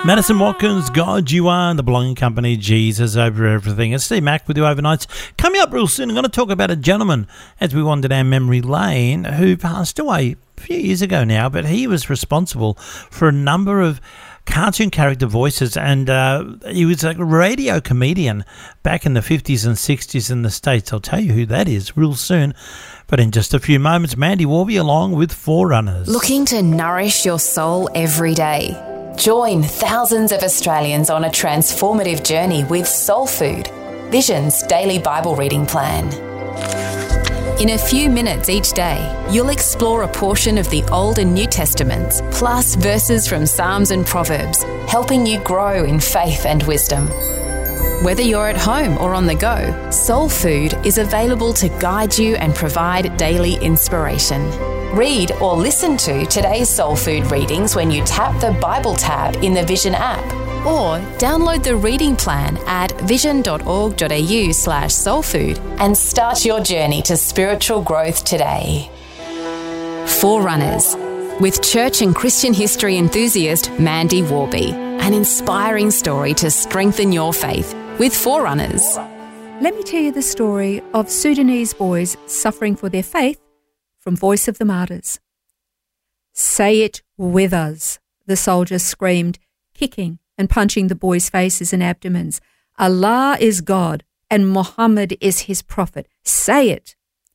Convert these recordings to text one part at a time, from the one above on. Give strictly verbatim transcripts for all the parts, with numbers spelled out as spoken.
Madison Watkins, God You Are, and the Belonging Company, Jesus Over Everything. It's Steve Mack with you overnights. Coming up real soon, I'm going to talk about a gentleman as we wander down memory lane who passed away a few years ago now, but he was responsible for a number of cartoon character voices, and uh, he was a radio comedian back in the fifties and sixties in the States. I'll tell you who that is real soon. But in just a few moments, Mandy Warby along with Forerunners. Looking to nourish your soul every day? Join thousands of Australians on a transformative journey with Soul Food, Vision's daily Bible reading plan. In a few minutes each day, you'll explore a portion of the Old and New Testaments, plus verses from Psalms and Proverbs, helping you grow in faith and wisdom. Whether you're at home or on the go, Soul Food is available to guide you and provide daily inspiration. Read or listen to today's Soul Food readings when you tap the Bible tab in the Vision app, or download the reading plan at vision.org.au slash soulfood and start your journey to spiritual growth today. Forerunners, with church and Christian history enthusiast Mandy Warby. An inspiring story to strengthen your faith with Forerunners. Let me tell you the story of Sudanese boys suffering for their faith from Voice of the Martyrs. "Say it with us," the soldiers screamed, kicking and punching the boys' faces and abdomens. "Allah is God and Muhammad is his prophet. Say it."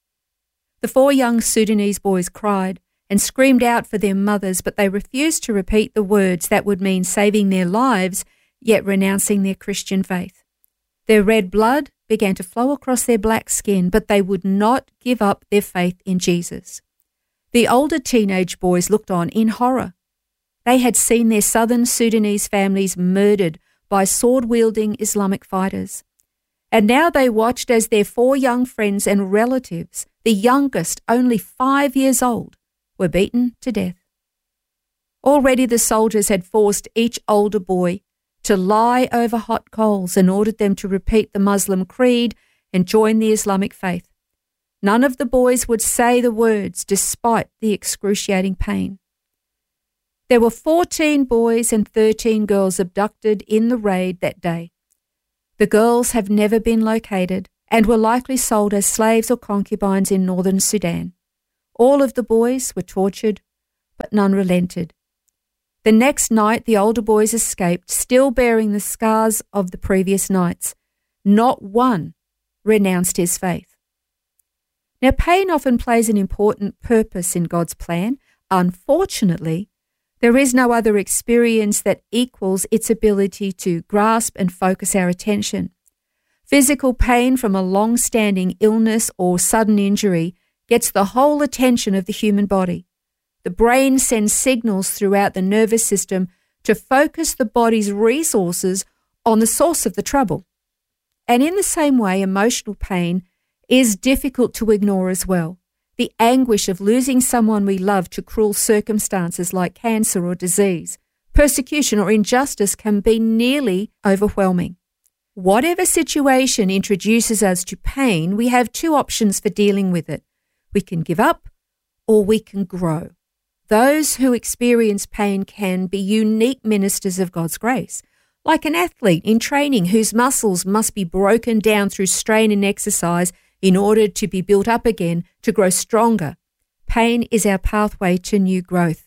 The four young Sudanese boys cried and screamed out for their mothers, but they refused to repeat the words that would mean saving their lives, yet renouncing their Christian faith. Their red blood began to flow across their black skin, but they would not give up their faith in Jesus. The older teenage boys looked on in horror. They had seen their southern Sudanese families murdered by sword-wielding Islamic fighters. And now they watched as their four young friends and relatives, the youngest only five years old, were beaten to death. Already the soldiers had forced each older boy to lie over hot coals and ordered them to repeat the Muslim creed and join the Islamic faith. None of the boys would say the words despite the excruciating pain. There were fourteen boys and thirteen girls abducted in the raid that day. The girls have never been located and were likely sold as slaves or concubines in northern Sudan. All of the boys were tortured, but none relented. The next night, the older boys escaped, still bearing the scars of the previous nights. Not one renounced his faith. Now, pain often plays an important purpose in God's plan. Unfortunately, there is no other experience that equals its ability to grasp and focus our attention. Physical pain from a long-standing illness or sudden injury gets the whole attention of the human body. The brain sends signals throughout the nervous system to focus the body's resources on the source of the trouble. And in the same way, emotional pain is difficult to ignore as well. The anguish of losing someone we love to cruel circumstances like cancer or disease, persecution or injustice can be nearly overwhelming. Whatever situation introduces us to pain, we have two options for dealing with it. We can give up or we can grow. Those who experience pain can be unique ministers of God's grace, like an athlete in training whose muscles must be broken down through strain and exercise in order to be built up again to grow stronger. Pain is our pathway to new growth.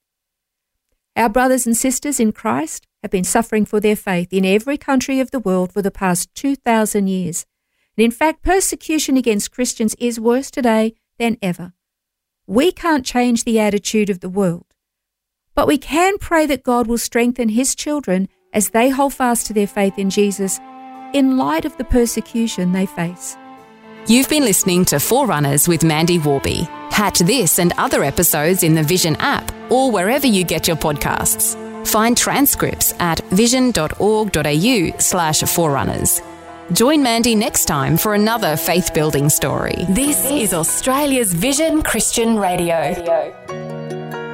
Our brothers and sisters in Christ have been suffering for their faith in every country of the world for the past two thousand years. And in fact, persecution against Christians is worse today than ever. We can't change the attitude of the world, but we can pray that God will strengthen his children as they hold fast to their faith in Jesus in light of the persecution they face. You've been listening to Forerunners with Mandy Warby. Catch this and other episodes in the Vision app or wherever you get your podcasts. Find transcripts at vision.org.au slash forerunners. Join Mandy next time for another faith-building story. This is Australia's Vision Christian Radio.